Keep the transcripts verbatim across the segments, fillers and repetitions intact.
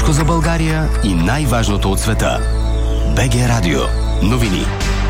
Всичко за България и най-важното от света. БГ Радио. Новини.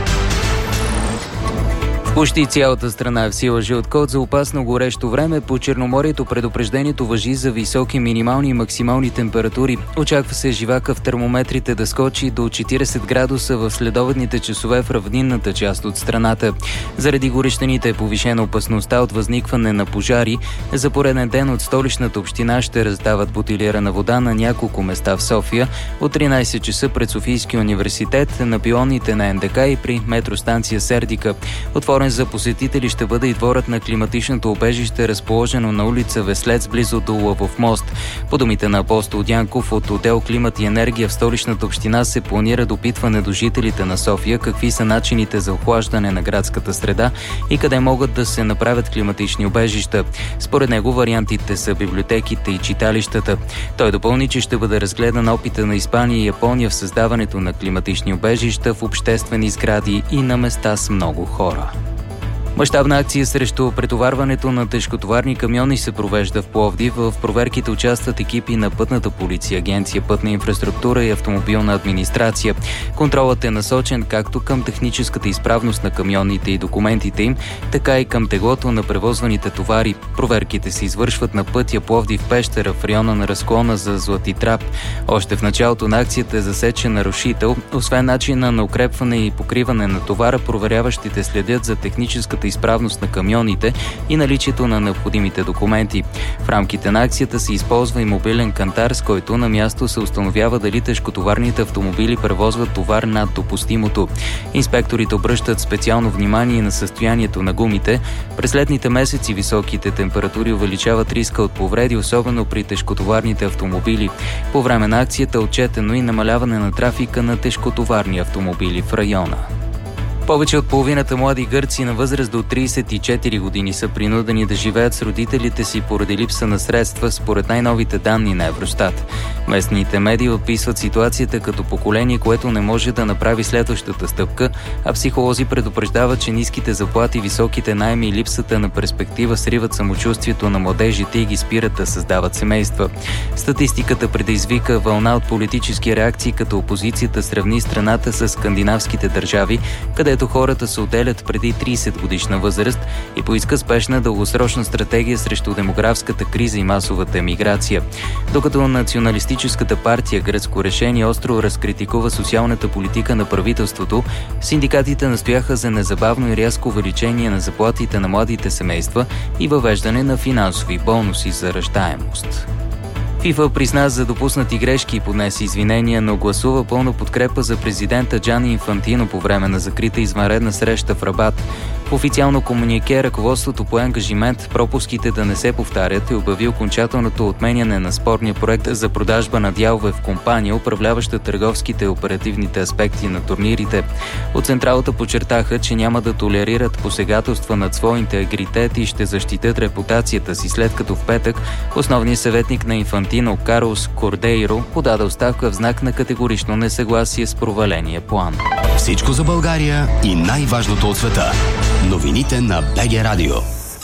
Почти цялата страна е в сила жълт код за опасно горещо време. По Черноморието предупреждението важи за високи минимални и максимални температури. Очаква се живака в термометрите да скочи до четирийсет градуса в следобедните часове в равнинната част от страната. Заради горещините е повишена опасността от възникване на пожари. За пореден ден от столичната община ще раздават бутилирана вода на няколко места в София. От тринайсет часа пред Софийския университет, на пилоните на Ен Де Ка и при метростанция Сердика. Отворен за посетители ще бъде и дворът на климатичното убежище, разположено на улица Веслец, близо до Лъвов мост. По думите на Апостол Дянков от отдел Климат и енергия в столичната община се планира допитване до жителите на София какви са начините за охлаждане на градската среда и къде могат да се направят климатични убежища. Според него вариантите са библиотеките и читалищата. Той допълни, че ще бъде разгледан опита на Испания и Япония в създаването на климатични убежища в обществени сгради и на места с много хора. Мащабна акция срещу претоварването на тежкотоварни камиони се провежда в Пловдив. В проверките участват екипи на Пътната полиция, Агенция Пътна инфраструктура и Автомобилна администрация. Контролът е насочен както към техническата изправност на камионите и документите им, така и към теглото на превозваните товари. Проверките се извършват на пътя Пловдив-Пещера в района на разклона за Злати трап. Още в началото на акцията е засечен нарушител. Освен начина на укрепване и покриване на товара, проверяващите следят за техническата изправност на камионите и наличието на необходимите документи. В рамките на акцията се използва и мобилен кантар, с който на място се установява дали тежкотоварните автомобили превозват товар над допустимото. Инспекторите обръщат специално внимание на състоянието на гумите. През летните месеци високите температури увеличават риска от повреди, особено при тежкотоварните автомобили. По време на акцията е отчетено и намаляване на трафика на тежкотоварни автомобили в района. Повече от половината млади гърци на възраст до трийсет и четири години са принудени да живеят с родителите си поради липса на средства, според най-новите данни на Евростат. Местните медии описват ситуацията като поколение, което не може да направи следващата стъпка, а психолози предупреждават, че ниските заплати, високите наеми и липсата на перспектива сриват самочувствието на младежите и ги спират да създават семейства. Статистиката предизвика вълна от политически реакции, като опозицията сравни страната с скандинавските държави, където хората се отделят преди трийсет годишна възраст и поиска спешна дългосрочна стратегия срещу демографската криза и масовата емиграция. Докато националистическата партия Гръцко решение остро разкритикува социалната политика на правителството, синдикатите настояха за незабавно и рязко увеличение на заплатите на младите семейства и въвеждане на финансови бонуси за раждаемост. ФИФА призна за допуснати грешки и поднесе извинения, но гласува пълна подкрепа за президента Джани Инфантино по време на закрита извънредна среща в Рабат. В официално комунике ръководството по ангажимент пропуските да не се повтарят и обяви окончателното отменяне на спорния проект за продажба на дялове в компания, управляваща търговските и оперативните аспекти на турнирите. От централата подчертаха, че няма да толерират посегателства над своя интегритет и ще защитят репутацията си, след като в петък основният съветник на Инфантино Карлос Кордейро подаде оставка в знак на категорично несъгласие с проваления план. Всичко за България и най-важното от света. Новините на БГ Радио.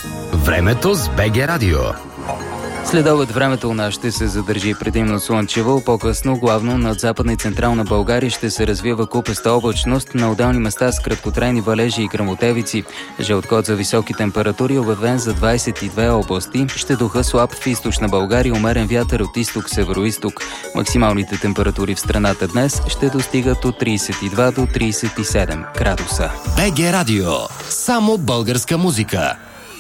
Времето с БГ Радио. Следобед времето у нас ще се задържи предимно слънчево, по-късно главно над западна и централна България ще се развива купеста облачност, на отделни места с краткотрайни валежи и гръмотевици. Жълт код за високи температури обявен за двайсет и две области. Ще духа слаб в източна България, умерен вятър от изток-североизток. Максималните температури в страната днес ще достигат от трийсет и два до трийсет и седем градуса. БГ Радио. Само българска музика.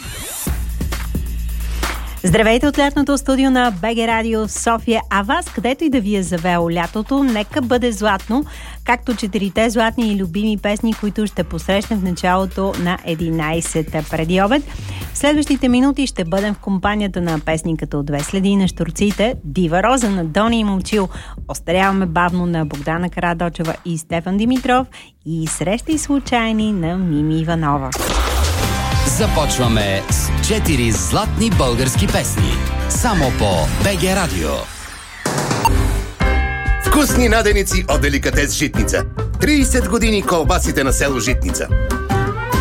Здравейте от лятното студио на БГ Радио в София, а вас, където и да ви е завело лятото, нека бъде златно, както четирите златни и любими песни, които ще посрещнем в началото на единайсета преди обед. В следващите минути ще бъдем в компанията на песниката от две следи на щурците, Дива Роза на Дони и Момчил, Остаряваме бавно на Богдана Карадочева и Стефан Димитров и Срещи случайни на Мими Иванова. Започваме с четири златни български песни. Само по БГ Радио. Вкусни наденици от деликатес Житница. трийсет години колбасите на село Житница.